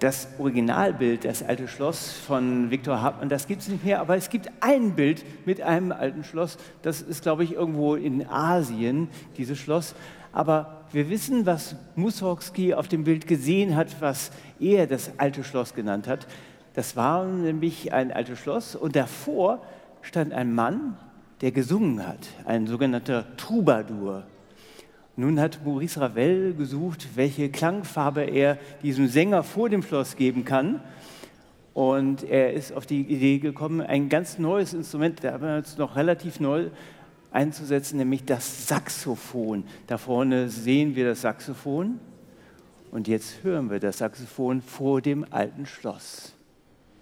Das Originalbild, das alte Schloss von Viktor Hartmann, das gibt es nicht mehr, aber es gibt ein Bild mit einem alten Schloss. Das ist, glaube ich, irgendwo in Asien, dieses Schloss. Aber wir wissen, was Mussorgsky auf dem Bild gesehen hat, was er das alte Schloss genannt hat. Das war nämlich ein altes Schloss und davor stand ein Mann, der gesungen hat, ein sogenannter Troubadour. Nun hat Maurice Ravel gesucht, welche Klangfarbe er diesem Sänger vor dem Schloss geben kann. Und er ist auf die Idee gekommen, ein ganz neues Instrument, damals noch relativ neu, einzusetzen, nämlich das Saxophon. Da vorne sehen wir das Saxophon und jetzt hören wir das Saxophon vor dem alten Schloss.